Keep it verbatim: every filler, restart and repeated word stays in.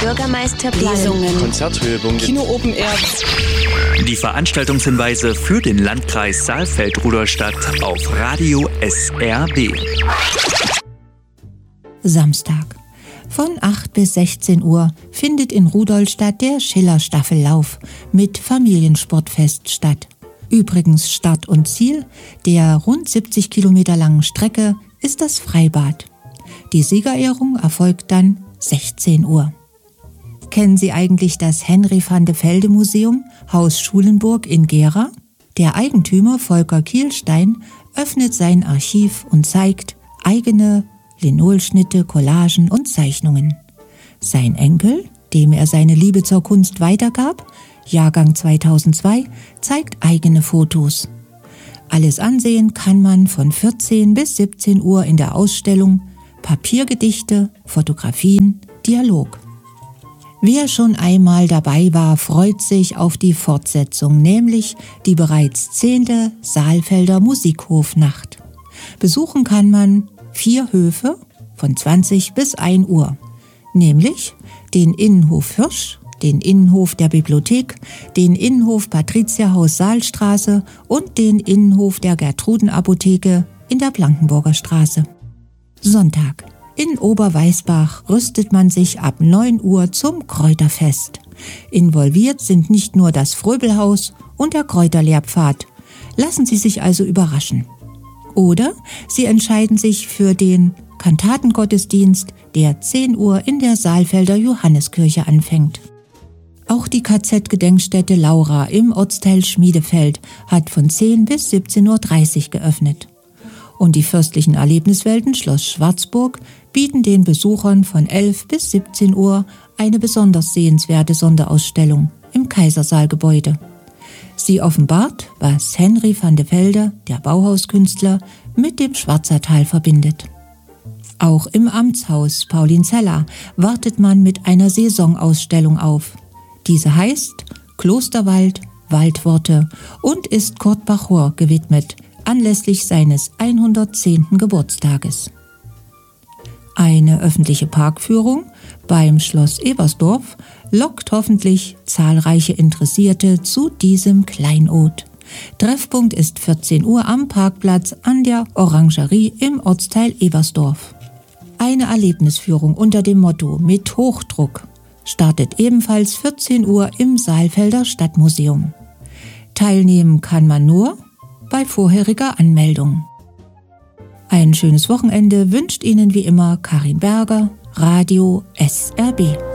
Bürgermeisterplan, Lesungen, Konzerthöhepunkte, Kino Open Air. Die Veranstaltungshinweise für den Landkreis Saalfeld-Rudolstadt auf Radio S R B. Samstag. Von acht bis sechzehn Uhr findet in Rudolstadt der Schiller-Staffellauf mit Familiensportfest statt. Übrigens Start und Ziel der rund siebzig Kilometer langen Strecke ist das Freibad. Die Siegerehrung erfolgt dann sechzehn Uhr. Kennen Sie eigentlich das Henry van de Velde Museum, Haus Schulenburg in Gera? Der Eigentümer Volker Kielstein öffnet sein Archiv und zeigt eigene Linolschnitte, Collagen und Zeichnungen. Sein Enkel, dem er seine Liebe zur Kunst weitergab, Jahrgang zweitausendzwei, zeigt eigene Fotos. Alles ansehen kann man von vierzehn bis siebzehn Uhr in der Ausstellung Papiergedichte, Fotografien, Dialog. Wer schon einmal dabei war, freut sich auf die Fortsetzung, nämlich die bereits zehnte Saalfelder Musikhofnacht. Besuchen kann man vier Höfe von zwanzig bis ein Uhr, nämlich den Innenhof Hirsch, den Innenhof der Bibliothek, den Innenhof Patrizierhaus Saalstraße und den Innenhof der Gertrudenapotheke in der Blankenburger Straße. Sonntag. In Oberweißbach rüstet man sich ab neun Uhr zum Kräuterfest. Involviert sind nicht nur das Fröbelhaus und der Kräuterlehrpfad. Lassen Sie sich also überraschen. Oder Sie entscheiden sich für den Kantatengottesdienst, der zehn Uhr in der Saalfelder Johanneskirche anfängt. Auch die K Z-Gedenkstätte Laura im Ortsteil Schmiedefeld hat von zehn bis siebzehn Uhr dreißig geöffnet. Und die fürstlichen Erlebniswelten Schloss Schwarzburg bieten den Besuchern von elf bis siebzehn Uhr eine besonders sehenswerte Sonderausstellung im Kaisersaalgebäude. Sie offenbart, was Henry van de Velde, der Bauhauskünstler, mit dem Schwarzertal verbindet. Auch im Amtshaus Paulinzella wartet man mit einer Saisonausstellung auf. Diese heißt Klosterwald, Waldworte und ist Kurt Bachor gewidmet, anlässlich seines hundertzehnten Geburtstages. Eine öffentliche Parkführung beim Schloss Ebersdorf lockt hoffentlich zahlreiche Interessierte zu diesem Kleinod. Treffpunkt ist vierzehn Uhr am Parkplatz an der Orangerie im Ortsteil Ebersdorf. Eine Erlebnisführung unter dem Motto Mit Hochdruck startet ebenfalls vierzehn Uhr im Saalfelder Stadtmuseum. Teilnehmen kann man nur bei vorheriger Anmeldung. Ein schönes Wochenende wünscht Ihnen wie immer Karin Berger, Radio S R B.